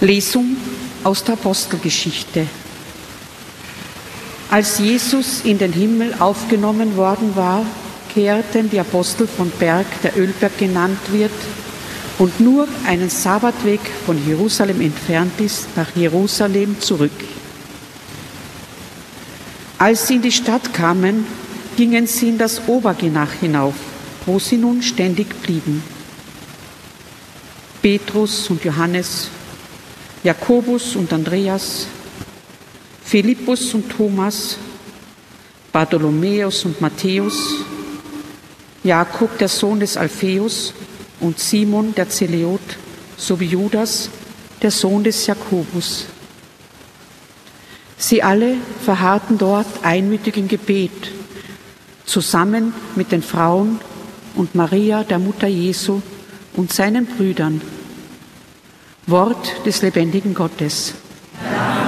Lesung aus der Apostelgeschichte. Als Jesus in den Himmel aufgenommen worden war, kehrten die Apostel vom Berg, der Ölberg genannt wird und nur einen Sabbatweg von Jerusalem entfernt ist, nach Jerusalem zurück. Als sie in die Stadt kamen, gingen sie in das Obergemach hinauf, wo sie nun ständig blieben. Petrus und Johannes, Jakobus und Andreas, Philippus und Thomas, Bartholomäus und Matthäus, Jakob, der Sohn des Alpheus, und Simon, der Zeleot, sowie Judas, der Sohn des Jakobus. Sie alle verharrten dort einmütig im Gebet, zusammen mit den Frauen und Maria, der Mutter Jesu, und seinen Brüdern. Wort des lebendigen Gottes.